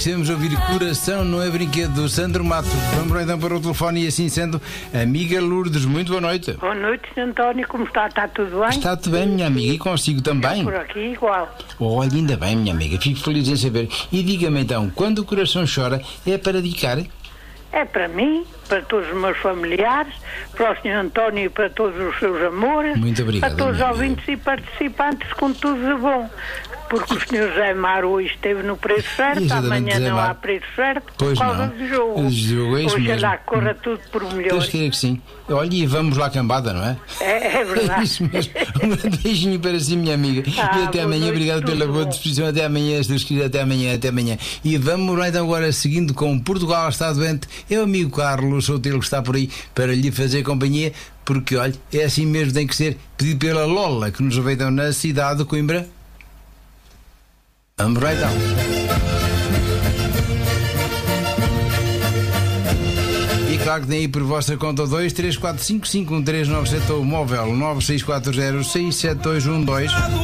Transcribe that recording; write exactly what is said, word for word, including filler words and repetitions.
Temos a ouvir Coração Não É Brinquedo, do Sandro Matos. Vamos então para o telefone e assim sendo, amiga Lourdes, muito boa noite. Boa noite, senhor António, como está? Está tudo bem? Está tudo bem, minha amiga, e consigo também? Por aqui igual. Olha, ainda bem, minha amiga, fico feliz em saber. E diga-me então, quando o coração chora, é para dedicar? É para mim, para todos os meus familiares, para o senhor António e para todos os seus amores. Muito obrigado, para todos os minha ouvintes e participantes, com tudo de bom. Porque o senhor José Mar hoje esteve no preço certo, Exatamente, amanhã Zé não Mar. há preço certo, Pois por causa não. do jogo. O jogo é isso Hoje mesmo. lá corra tudo por Deus melhor. queira que sim. Olha, e vamos lá cambada, não é? É, é É verdade. isso mesmo. Um beijinho para si, minha amiga. Ah, e até boa amanhã. noite, Obrigado tudo pela boa bom. disposição. Até amanhã, se Deus quiser. Até amanhã, até amanhã. E vamos lá então agora, seguindo com Portugal está doente. É o amigo Carlos Soutelo que está por aí para lhe fazer companhia. Porque, olha, é assim mesmo, tem que ser pedido pela Lola, que nos aproveitam na cidade de Coimbra. Vamos lá então. E claro que tem aí por vossa conta dois três quatro cinco cinco um três nove sete ou móvel nove seis quatro zero seis sete dois um dois.